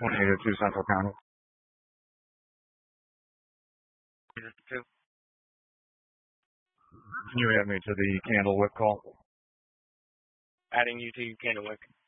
2802 Central County. Can you add me to the Candlewick call? Adding you to Candlewick.